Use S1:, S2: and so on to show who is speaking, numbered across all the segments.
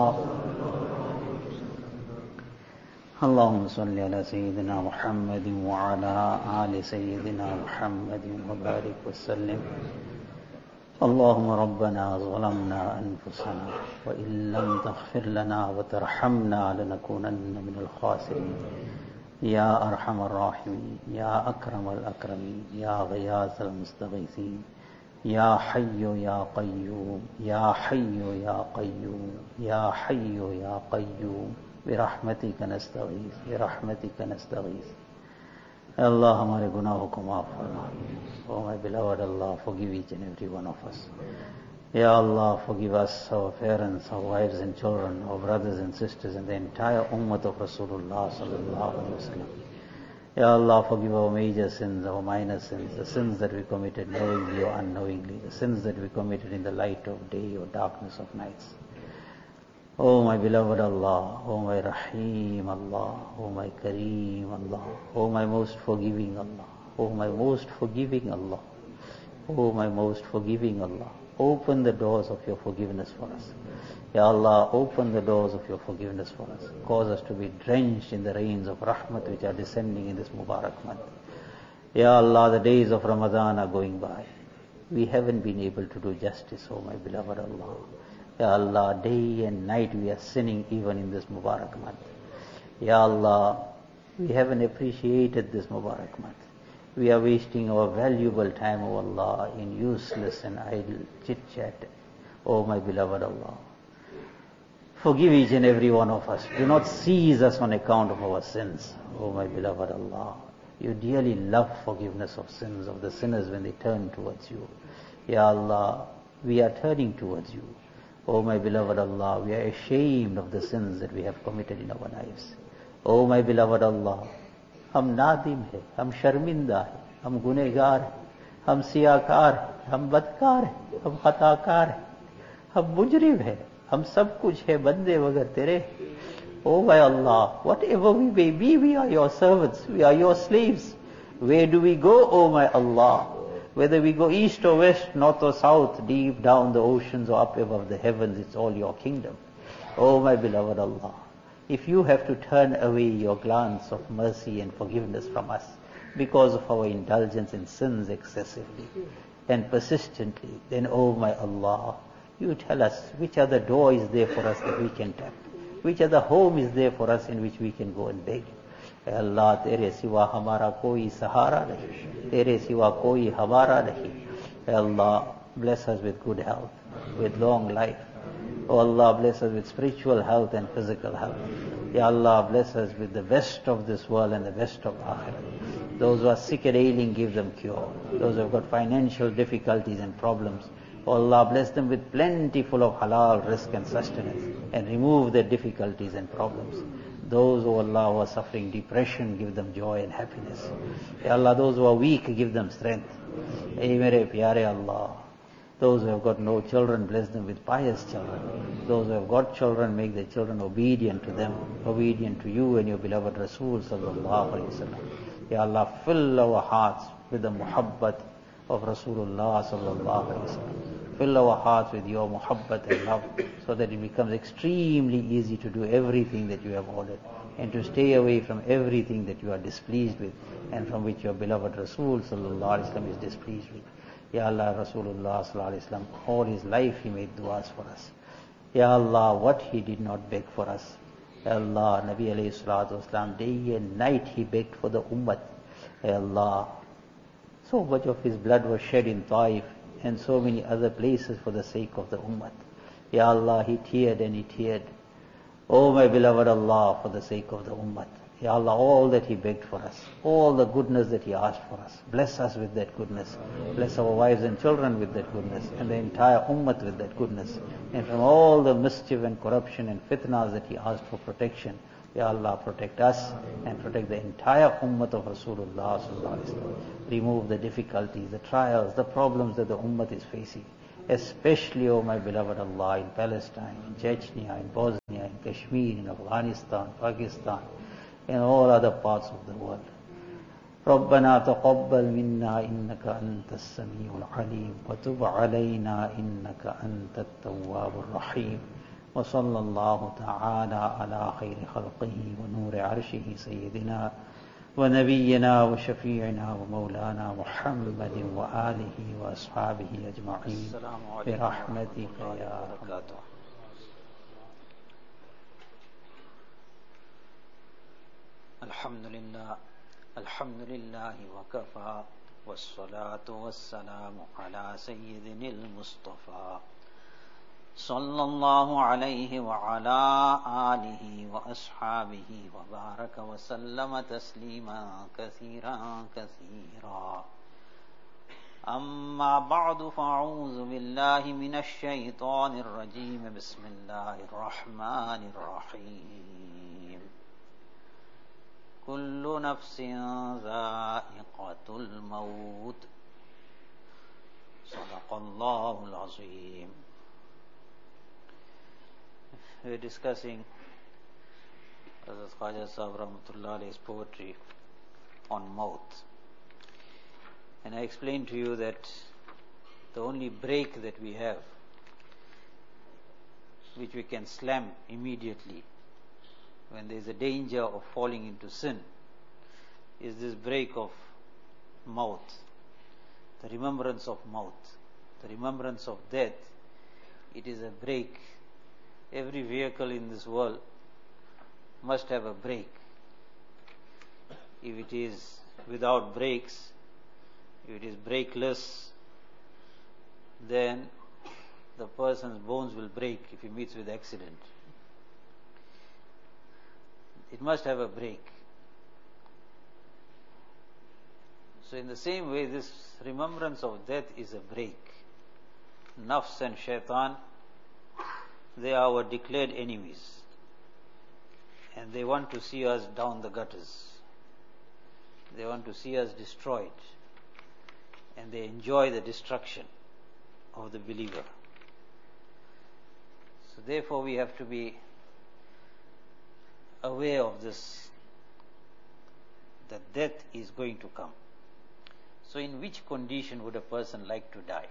S1: اللهم صل على سيدنا محمد وعلى آل سيدنا محمد وبارك وسلم. اللهم ربنا ظلمنا أنفسنا وإن لم تغفر لنا وترحمنا لنكونن من الخاسرين. يا أرحم الراحمين، يا أكرم الأكرمين، يا غياث المستغيثين، يا حي يا قيوم، يا حي يا قيوم، يا حي يا قيوم، برحمتك نستغيث، برحمتك نستغيث. Allah, हमारे गुनाहों को माफ फरमा. Oh my beloved Allah, forgive each and every one of us. Ya Allah, forgive us, our parents, our wives and children, our brothers and sisters, and the entire ummah of Rasulullah sallallahu alaihi wasallam. Ya Allah, forgive our major sins, our minor sins, the sins that we committed knowingly or unknowingly, the sins that we committed in the light of day or darkness of nights. Oh my beloved Allah, oh my Rahim Allah, oh my Kareem Allah, oh my most forgiving Allah, oh my most forgiving Allah, oh my most forgiving Allah, open the doors of your forgiveness for us. Ya Allah, open the doors of your forgiveness for us. Cause us to be drenched in the rains of rahmat which are descending in this Mubarak month. Ya Allah, the days of Ramadan are going by. We haven't been able to do justice, oh my beloved Allah. Ya Allah, day and night we are sinning even in this Mubarak month. Ya Allah, we haven't appreciated this Mubarak month. We are wasting our valuable time, O Allah, in useless and idle chit-chat. Oh my beloved Allah, forgive each and every one of us. Do not seize us on account of our sins. Oh my beloved Allah, you dearly love forgiveness of sins of the sinners when they turn towards you. Ya Allah, we are turning towards you. Oh my beloved Allah, we are ashamed of the sins that we have committed in our lives. Oh my beloved Allah, हम नादिम है, हम शर्मिंदा है, हम गुनहगार हैं, हम सियाकार हैं, हम बदकार हैं, हम खताकार हैं, हम मुजरिम हैं, हम सब कुछ है बंदे वगर तेरे. Oh my Allah, whatever we may be, we are your servants, we are your slaves. Where do we go, oh my Allah? Whether we go east or west, north or south, deep down the oceans or up above the heavens, it's all your kingdom. Oh my beloved Allah, if you have to turn away your glance of mercy and forgiveness from us because of our indulgence in sins excessively and persistently, then oh my Allah, you tell us which other door is there for us that we can tap, which other home is there for us in which we can go and beg. Allah, तेरे सिवा हमारा कोई सहारा नहीं, तेरे सिवा कोई हमारा नहीं. Allah, bless us with good health, with long life. Oh Allah, bless us with spiritual health and physical health. Ya Allah, bless us with the best of this world and the best of Akhirah. Those who are sick and ailing, give them cure. Those who have got financial difficulties and problems, oh Allah, bless them with plentiful of halal rizq and sustenance and remove their difficulties and problems. Those, oh Allah, who are suffering depression, give them joy and happiness. Ya Allah, those who are weak, give them strength. Hey, mere pyare Allah, those who have got no children, bless them with pious children. Those who have got children, make their children obedient to them, obedient to you and your beloved Rasul sallallahu alaihi wasallam. Ya Allah, fill our hearts with the muhabbat of Rasulullah sallallahu alaihi wasallam. Fill our hearts with your muhabbat and love so that it becomes extremely easy to do everything that you have ordered and to stay away from everything that you are displeased with and from which your beloved Rasul sallallahu alaihi wasallam is displeased with. Ya Allah, Rasulullah sallallahu alaihi wasallam, all his life he made du'as for us. Ya Allah, what he did not beg for us. Ya Allah, Nabi alayhi salatu wasalam, day and night he begged for the ummah. Ya Allah, so much of his blood was shed in Taif and so many other places for the sake of the ummah. Ya Allah, he teared and he teared. Oh my beloved Allah, for the sake of the ummah. Ya Allah, all that he begged for us, all the goodness that he asked for us, bless us with that goodness. Bless our wives and children with that goodness, and the entire ummah with that goodness. And from all the mischief and corruption and fitnas that he asked for protection, Ya Allah, protect us and protect the entire ummah of Rasulullah sallallahu alaihi wasallam. Remove the difficulties, the trials, the problems that the ummah is facing. Especially, oh my beloved Allah, in Palestine, in Chechnya, in Bosnia, in Kashmir, in Afghanistan, Pakistan, and all other parts of the world. ربنا تقبل منا إنك أنت السميع العليم وتب علينا إنك أنت التواب الرحيم وصلى الله تعالى على خير خلقه ونور عرشه سيدنا ونبينا وشفيعنا ومولانا محمد وآله وأصحابه أجمعين برحمتك يا أرحم الراحمين.
S2: الحمد لله وكفى والصلاة والسلام على سيدنا المصطفى صلى الله عليه وعلى آله وأصحابه وبارك وسلم تسليما كثيرا كثيرا. أما بعد فأعوذ بالله من الشيطان الرجيم. بسم الله الرحمن الرحيم. كل نفس ذائقة الموت. صدق الله العظيم. We're discussing Hazrat Khwaja Sahib Rahmatullah Alayhi's poetry on mouth. And I explained to you that the only break that we have, which we can slam immediately when there is a danger of falling into sin, is this break of mouth, the remembrance of mouth, the remembrance of death. It is a break. Every vehicle in this world must have a brake. If it is without brakes, if it is brakeless, then the person's bones will break if he meets with accident. It must have a brake. So in the same way, this remembrance of death is a brake. Nafs and shaitan, they are our declared enemies, and they want to see us down the gutters. They want to see us destroyed, and they enjoy the destruction of the believer. So therefore we have to be aware of this, that death is going to come. So in which condition would a person like to die?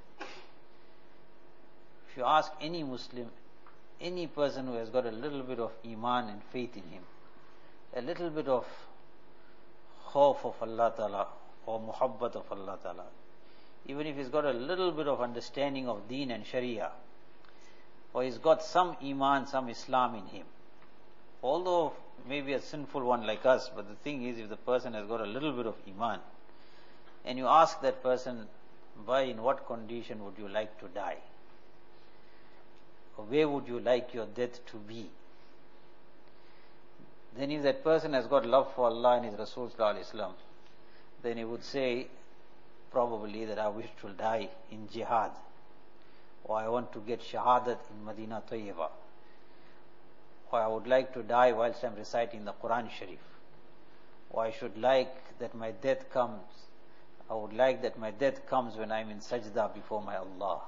S2: If you ask any Muslim, any person who has got a little bit of iman and faith in him, a little bit of khawf of Allah Ta'ala or muhabbat of Allah Ta'ala, even if he's got a little bit of understanding of deen and sharia, or he's got some iman, some Islam in him, although maybe a sinful one like us, but the thing is, if the person has got a little bit of iman, and you ask that person, by in what condition would you like to die? Or where would you like your death to be? Then if that person has got love for Allah and His Rasul Sallallahu Alaihi Wasallam, then he would say probably that I wish to die in jihad, or I want to get shahadat in Madinah Tayyibah, or I would like to die whilst I'm reciting the Quran Sharif, or I should like that my death comes, I would like that my death comes when I'm in sajda before my Allah.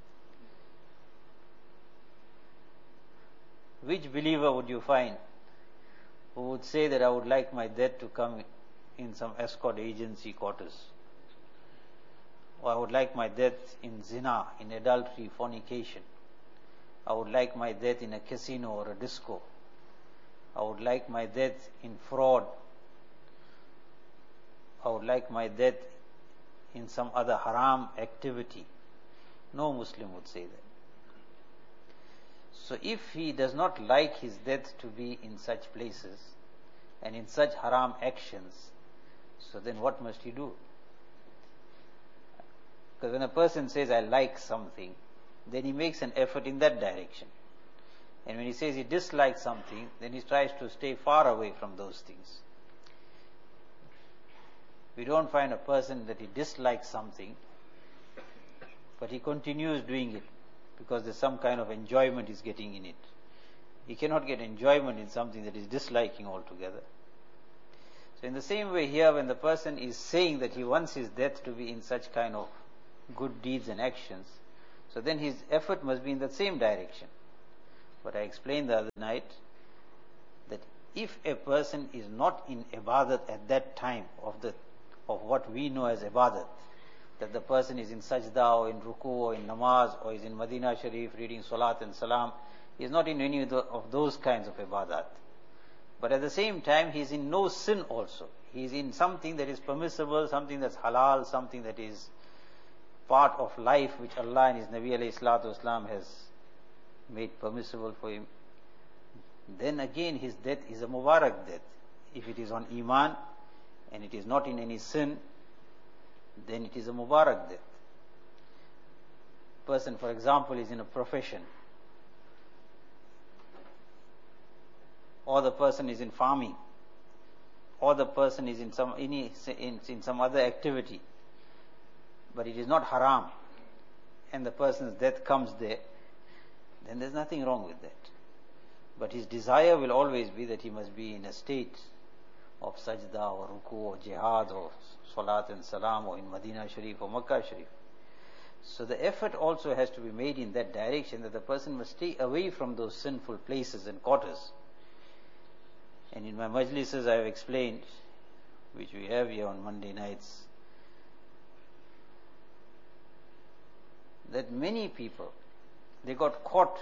S2: Which believer would you find who would say that I would like my death to come in some escort agency quarters, or I would like my death in zina, in adultery, fornication, I would like my death in a casino or a disco, I would like my death in fraud, I would like my death in some other haram activity? No Muslim would say that. So if he does not like his death to be in such places and in such haram actions, so then what must he do? Because when a person says, I like something, then he makes an effort in that direction. And when he says he dislikes something, then he tries to stay far away from those things. We don't find a person that he dislikes something, but he continues doing it because there's some kind of enjoyment he's getting in it. He cannot get enjoyment in something that he's disliking altogether. So in the same way here, when the person is saying that he wants his death to be in such kind of good deeds and actions, so then his effort must be in that same direction. But I explained the other night that if a person is not in ibadat at that time of what we know as ibadat, that the person is in sajda or in ruku or in namaz or is in Madinah Sharif reading salat and salam, He is not in any of those kinds of ibadat. But at the same time, he is in no sin also. He is in something that is permissible, something that's halal, something that is part of life which Allah and His Nabi alayhi salatu wasalam has made permissible for him. Then again his death is a Mubarak death. If it is on Iman and it is not in any sin, then it is a Mubarak death. Person, for example, is in a profession, or the person is in farming, or the person is in some other activity, but it is not haram, and the person's death comes there, then there's nothing wrong with that. But his desire will always be that he must be in a state of sajda or ruku or jihad or salat and salam, or in Medina Sharif or Makkah Sharif. So the effort also has to be made in that direction, that the person must stay away from those sinful places and quarters. And in my majlises I have explained, which we have here on Monday nights, that many people, they got caught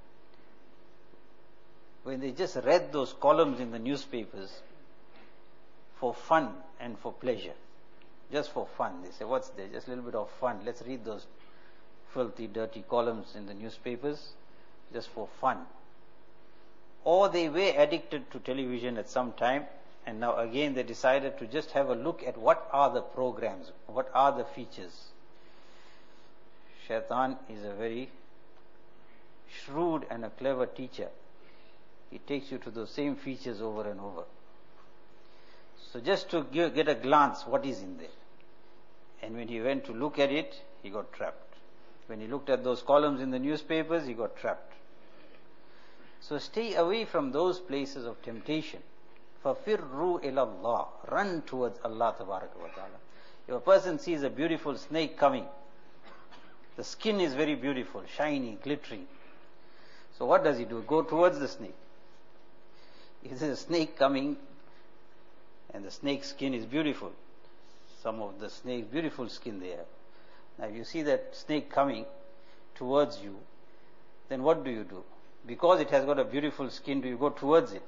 S2: when they just read those columns in the newspapers for fun and for pleasure. Just for fun. They say, what's there? Just a little bit of fun. Let's read those filthy, dirty columns in the newspapers just for fun. Or they were addicted to television at some time, and now again they decided to just have a look at what are the programs, what are the features. Shaitan is a very shrewd and a clever teacher. He takes you to those same features over and over. So just to get a glance what is in there. And when he went to look at it, he got trapped. When he looked at those columns in the newspapers, he got trapped. So stay away from those places of temptation. فَفِرُّوا إِلَى اللَّهِ. Run towards Allah Tabaraka wa Ta'ala. If a person sees a beautiful snake coming, the skin is very beautiful, shiny, glittering. So what does he do? Go towards the snake. If there's a snake coming and the snake's skin is beautiful, some of the snake's beautiful skin they have. Now if you see that snake coming towards you, then what do? Because it has got a beautiful skin, do you go towards it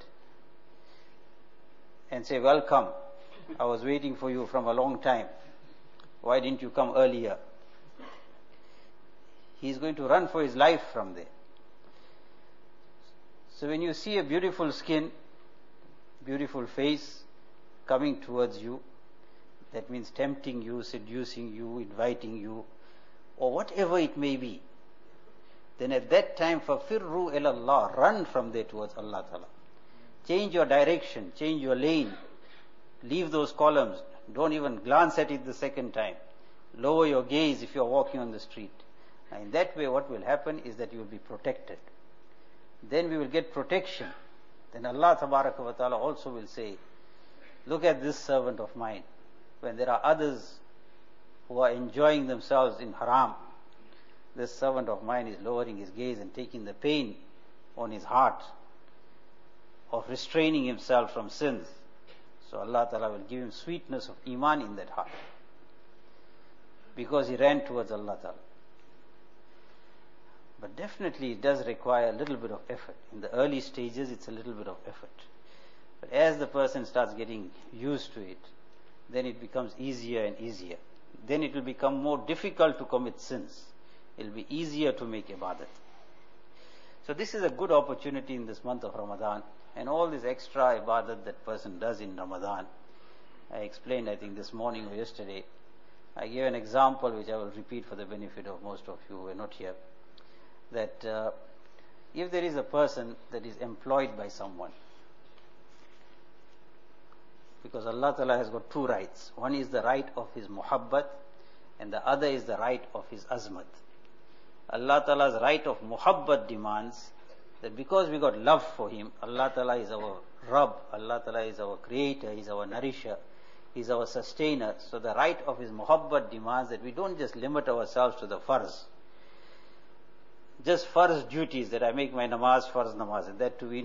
S2: and say, welcome, I was waiting for you from a long time. Why didn't you come earlier? He's going to run for his life from there. So when you see a beautiful skin, beautiful face coming towards you, that means tempting you, seducing you, inviting you, or whatever it may be, then at that time, فَفِرُّوا إِلَى اللَّهِ. Run from there towards Allah Ta'ala. Change your direction, change your lane, leave those columns, don't even glance at it the second time. Lower your gaze if you are walking on the street. Now in that way what will happen is that you will be protected. Then we will get protection. Then Allah Tabaraka wa Ta'ala also will say, look at this servant of mine. When there are others who are enjoying themselves in haram, this servant of mine is lowering his gaze and taking the pain on his heart of restraining himself from sins. So Allah Ta'ala will give him sweetness of iman in that heart, because he ran towards Allah Ta'ala. But definitely it does require a little bit of effort. In the early stages it's a little bit of effort. But as the person starts getting used to it, then it becomes easier and easier. Then it will become more difficult to commit sins. It will be easier to make ibadat. So this is a good opportunity in this month of Ramadan, and all this extra ibadat that person does in Ramadan. I explained, I think this morning or yesterday, I gave an example which I will repeat for the benefit of most of you who are not here, that if there is a person that is employed by someone, because Allah Ta'ala has got two rights. One is the right of His muhabbat, and the other is the right of His azmat. Allah Ta'ala's right of muhabbat demands that because we got love for Him, Allah Ta'ala is our Rabb, Allah Ta'ala is our creator, He is our nourisher, He is our sustainer. So the right of His muhabbat demands that we don't just limit ourselves to the farz. Just farz duties, that I make my namaz, farz namaz, and that too we